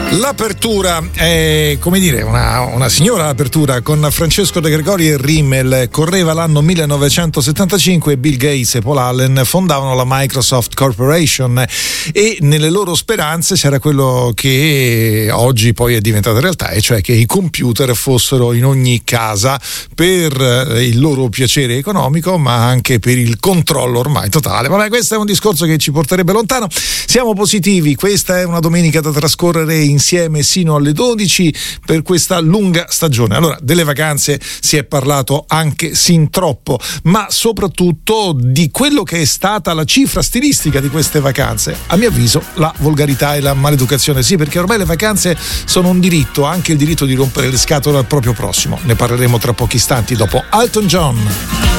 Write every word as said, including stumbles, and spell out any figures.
L'apertura è, come dire, una, una signora apertura con Francesco De Gregori e Rimmel. Correva l'anno millenovecentosettantacinque e Bill Gates e Paul Allen fondavano la Microsoft Corporation e nelle loro speranze c'era quello che oggi poi è diventato realtà, e cioè che i computer fossero in ogni casa per il loro piacere economico, ma anche per il controllo ormai totale. Vabbè, questo è un discorso che ci porterebbe lontano. Siamo positivi, questa è una domenica da trascorrere insieme sino alle dodici per questa lunga stagione. Allora, delle vacanze si è parlato anche sin troppo, ma soprattutto di quello che è stata la cifra stilistica di queste vacanze. A mio avviso, la volgarità e la maleducazione. Sì, perché ormai le vacanze sono un diritto, anche il diritto di rompere le scatole al proprio prossimo. Ne parleremo tra pochi istanti dopo Elton John.